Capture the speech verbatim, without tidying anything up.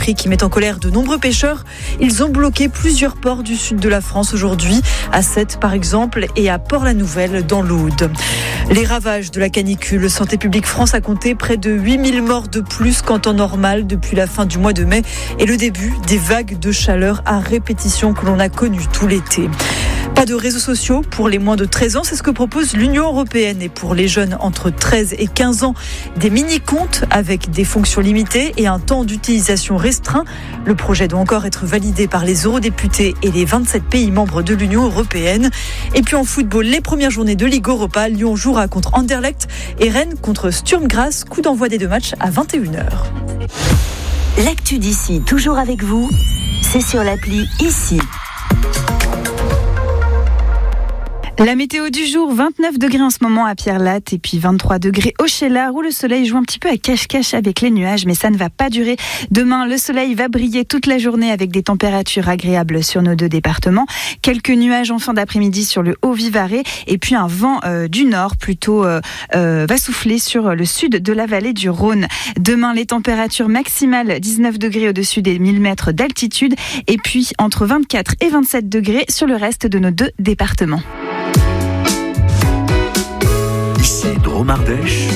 prix qui met en colère de nombreux pêcheurs. Ils ont bloqué plusieurs ports du sud de la France aujourd'hui, à Sète par exemple et à Port-la-Nouvelle dans l'Aude. Les ravages de la canicule. Santé publique France a compté près de huit mille morts de plus qu'en temps normal depuis la fin du mois de mai et le début des vagues de chaleur à répétition que l'on a connues tout l'été. Pas de réseaux sociaux pour les moins de treize ans, c'est ce que propose l'Union européenne. Et pour les jeunes entre treize et quinze ans, des mini-comptes avec des fonctions limitées et un temps d'utilisation restreint. Le projet doit encore être validé par les eurodéputés et les vingt-sept pays membres de l'Union européenne. Et puis en football, les premières journées de Ligue Europa, Lyon jouera contre Anderlecht et Rennes contre Sturm Graz. Coup d'envoi des deux matchs à vingt et une heures. L'actu d'ici, toujours avec vous, c'est sur l'appli Ici. La météo du jour, vingt-neuf degrés en ce moment à Pierre-Latte et puis vingt-trois degrés au Cheylard où le soleil joue un petit peu à cache-cache avec les nuages, mais ça ne va pas durer. Demain, le soleil va briller toute la journée avec des températures agréables sur nos deux départements. Quelques nuages en fin d'après-midi sur le Haut-Vivarais et puis un vent euh, du nord plutôt euh, euh, va souffler sur le sud de la vallée du Rhône. Demain, les températures maximales, dix-neuf degrés au-dessus des mille mètres d'altitude et puis entre vingt-quatre et vingt-sept degrés sur le reste de nos deux départements. Ici Drôme Ardèche.